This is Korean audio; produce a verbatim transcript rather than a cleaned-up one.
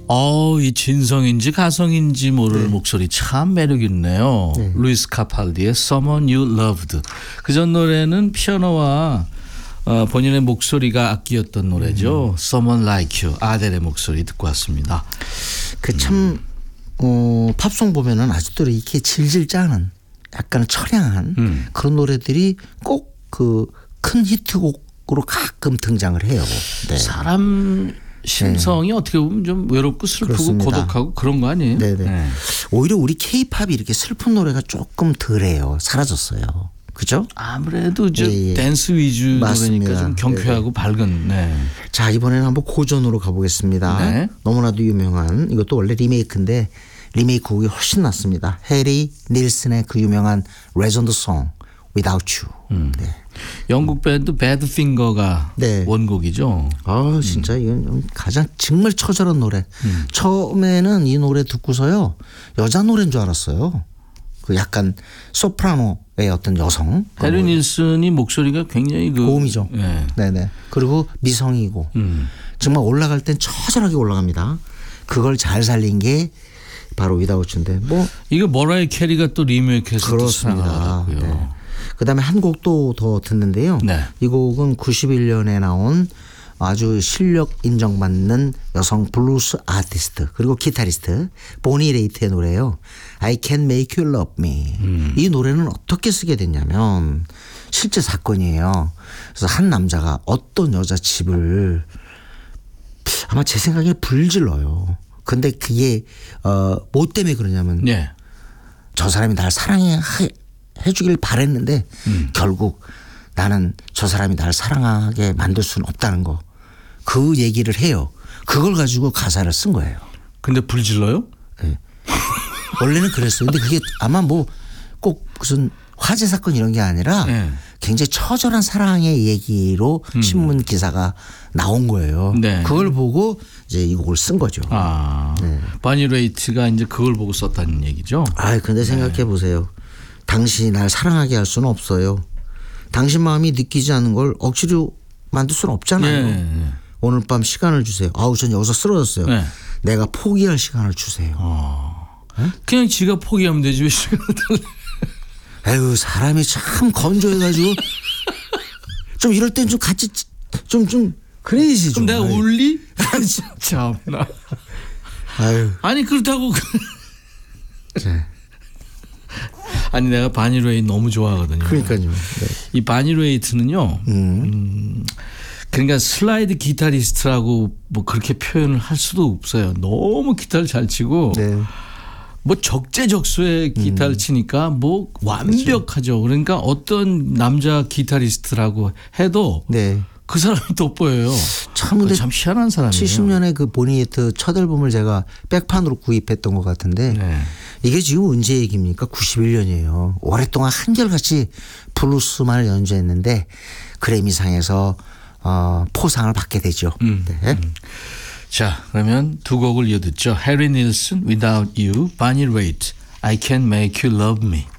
어우, 이 진성인지 가성인지 모를 네. 목소리 참 매력 있네요. 네. 루이스 카팔디의 Someone You Loved. 그전 노래는 피아노와 어, 본인의 목소리가 악기였던 노래죠. 음. Someone Like You, 아델의 목소리 듣고 왔습니다. 그 참 어, 팝송 보면은 아직도 이렇게 질질 짜는 약간 처량한 음. 그런 노래들이 꼭 그 큰 히트곡으로 가끔 등장을 해요. 네. 사람 심성이 네. 어떻게 보면 좀 외롭고 슬프고 그렇습니다. 고독하고 그런 거 아니에요? 네네. 네. 오히려 우리 K-팝이 이렇게 슬픈 노래가 조금 덜해요. 사라졌어요. 그죠? 아무래도 저 예, 예. 댄스 위주 맞습니다. 노래니까 좀 경쾌하고 네네. 밝은. 네. 자, 이번에는 한번 고전으로 가보겠습니다. 네. 너무나도 유명한 이것도 원래 리메이크인데 리메이크 곡이 훨씬 낫습니다. 해리 닐슨의 그 유명한 레전드 송 Without You. 음. 네. 영국 밴드 배드핑거가 네. 원곡이죠. 아 진짜 음. 이건 가장 정말 처절한 노래. 음. 처음에는 이 노래 듣고서요 여자 노래인 줄 알았어요. 그 약간 소프라노의 어떤 여성. 해리 닐슨이 목소리가 굉장히 그 고음이죠. 네. 네네. 그리고 미성이고 음. 정말 올라갈 땐 처절하게 올라갑니다. 그걸 잘 살린 게 바로 Without You인데 뭐 이거 머라이 캐리가 또 리메이크해서 그렇습니다. 네. 그다음에 한 곡도 더 듣는데요. 네. 이 곡은 구십일 년에 나온 아주 실력 인정받는 여성 블루스 아티스트 그리고 기타리스트 보니 레이트의 노래예요. I Can Make You Love Me. 음. 이 노래는 어떻게 쓰게 됐냐면 실제 사건이에요. 그래서 한 남자가 어떤 여자 집을 아마 제 생각에 불질러요. 근데 그게 어, 뭐 때문에 그러냐면 네. 저 사람이 날 사랑해 해주길 바랬는데 음. 결국 나는 저 사람이 날 사랑하게 만들 수는 없다는 거. 그 얘기를 해요. 그걸 가지고 가사를 쓴 거예요. 근데 불질러요? 네. 원래는 그랬어요. 근데 그게 아마 뭐 꼭 무슨 화재 사건 이런 게 아니라 네. 굉장히 처절한 사랑의 얘기로 음. 신문 기사가 나온 거예요. 네. 그걸 보고 이제 이 곡을 쓴 거죠. 아, 네. 바니 레이트가 이제 그걸 보고 썼다는 얘기죠. 아, 근데 생각해 보세요. 당신이 날 사랑하게 할 수는 없어요. 당신 마음이 느끼지 않는 걸 억지로 만들 수는 없잖아요. 네. 오늘 밤 시간을 주세요. 아우 전 여기서 쓰러졌어요. 네. 내가 포기할 시간을 주세요. 어. 네? 그냥 지가 포기하면 되지 왜 시간을 달래. 에휴 사람이 참 건조해가지고 좀 이럴 땐 좀 같이 좀 좀 그래야지 좀. 그럼 내가 울리? 참나. 아유. 아니 그렇다고. 네. 아니 내가 바니레이트 너무 좋아하거든요. 그러니까요. 네. 이 바니레이트는요. 음. 음, 그러니까 슬라이드 기타리스트라고 뭐 그렇게 표현을 할 수도 없어요. 너무 기타를 잘 치고 네. 뭐 적재적소에 기타를 음. 치니까 뭐 완벽하죠. 그러니까 어떤 남자 기타리스트라고 해도 네. 그 사람이 돋보여요. 참 근데 참 희한한 사람이에요. 칠십 년에 그 보니에트 첫 앨범을 제가 백판으로 구입했던 것 같은데 네. 이게 지금 언제 얘기입니까? 구십일 년이에요. 오랫동안 한결같이 블루스만을 연주했는데 그래미상에서 어, 포상을 받게 되죠. 음. 네. 음. 자 그러면 두 곡을 이어 듣죠. 해리 닐슨 Without You, 바니 레이트 I Can Make You Love Me.